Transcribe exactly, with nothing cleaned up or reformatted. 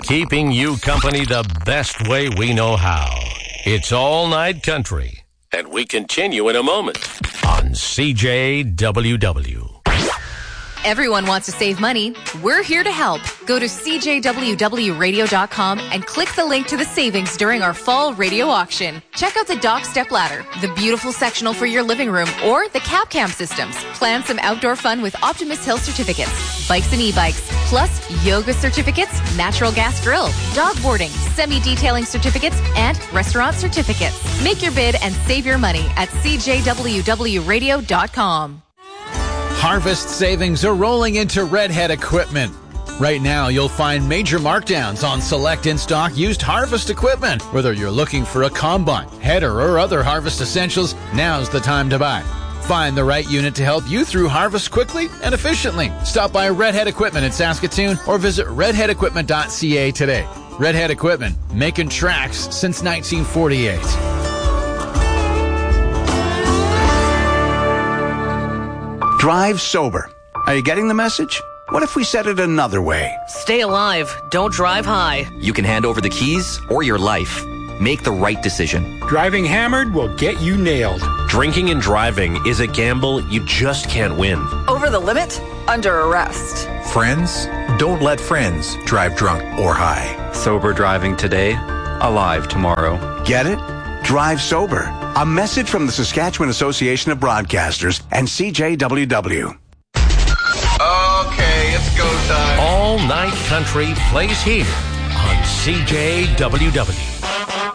keeping you company the best way we know how. It's All Night Country, and we continue in a moment on C J W W. Everyone wants to save money. We're here to help. Go to C J W W radio dot com and click the link to the savings during our fall radio auction. Check out the Dock Step Ladder, the beautiful sectional for your living room, or the Cap Cam systems. Plan some outdoor fun with Optimus Hill certificates, bikes and e-bikes, plus yoga certificates, natural gas grill, dog boarding, semi-detailing certificates, and restaurant certificates. Make your bid and save your money at C J W W radio dot com. Harvest savings are rolling into Redhead Equipment. Right now, you'll find major markdowns on select in-stock used harvest equipment. Whether you're looking for a combine, header, or other harvest essentials, now's the time to buy. Find the right unit to help you through harvest quickly and efficiently. Stop by Redhead Equipment in Saskatoon or visit redhead equipment dot c a today. Redhead Equipment, making tracks since nineteen forty-eight. Drive sober. Are you getting the message? What if we said it another way? Stay alive. Don't drive high. You can hand over the keys or your life. Make the right decision. Driving hammered will get you nailed. Drinking and driving is a gamble you just can't win. Over the limit? Under arrest. Friends? Don't let friends drive drunk or high. Sober driving today, alive tomorrow. Get it? Drive sober. A message from the Saskatchewan Association of Broadcasters and C J W W. Okay, it's go time. All Night Country plays here on C J W W.